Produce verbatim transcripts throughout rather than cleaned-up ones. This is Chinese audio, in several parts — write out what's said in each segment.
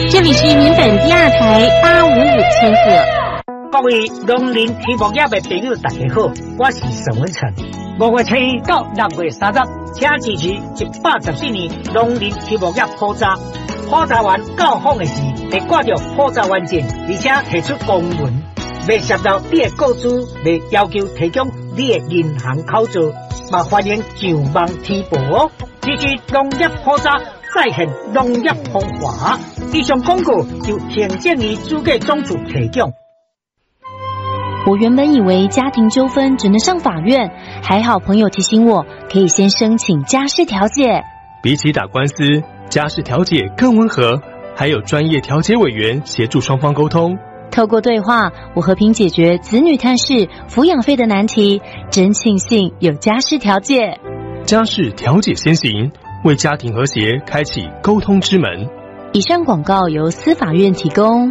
这里是民本第二台八五五千赫。 各位农林畜牧业的朋友，大家好，我是沈文成。五月七日到六月三十，请支持一百十四年农林畜牧业普查。普查完到访的时，会挂着普查完证，而且提出公文，未涉到你的个资，未要求提供你的银行口座，嘛欢迎上网提报哦。支持农业普查，再现农业风华。以上广告由行政院主计总处提供。 我原本以为家庭纠纷只能上法院，还好朋友提醒我，可以先申请家事调解。 比起打官司，家事调解更温和，还有专业调解委员协助双方沟通。 透过对话，我和平解决子女探视、抚养费的难题，真庆幸有家事调解。 家事调解先行，为家庭和谐开启沟通之门。 以上广告由司法院提供。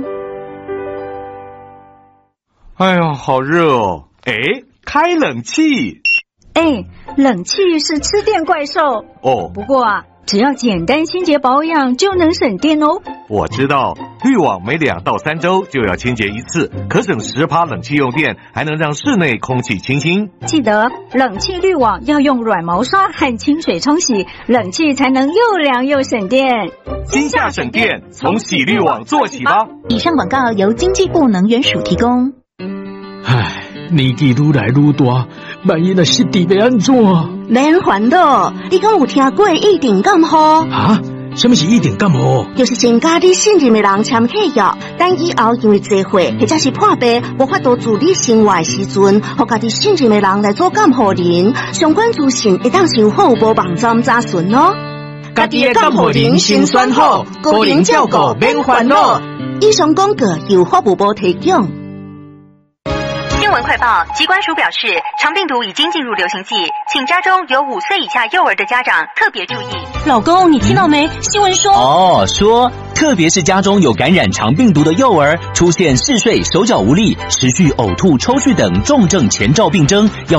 哎呀，好热哦！哎，开冷气。 哎，冷气是吃电怪兽哦。 不过啊，只要简单清洁保养就能省电哦。 我知道，滤网每两到三周就要清洁一次，可省十趴冷气用电，还能让室内空气清新。 记得冷气滤网要用软毛刷和清水冲洗，冷气才能又凉又省电。 今夏省电，从洗滤网做起吧。 以上广告由经济部能源署提供。 唉，年纪愈来愈大，万一若失智要安怎？ 免烦恼，你敢有听过一定感冒？ 啊？什么是一定感冒？ 就是先甲你信任的人签契约，等以后因为聚会或者是破病，无法度自理生活的时阵，互家己信任的人来做监护人。相关资讯会当上户无网站查询哦。 家己的监护人先选好，个人照顾免烦恼。 以上广告由法务部提供。 新闻快报，疾管署表示，肠病毒已经进入流行季，请家中有五岁以下幼儿的家长特别注意。 老公，你听到没？新闻说哦，说特别是家中有感染肠病毒的幼儿，出现嗜睡、手脚无力、持续呕吐、抽搐等重症前兆病征，要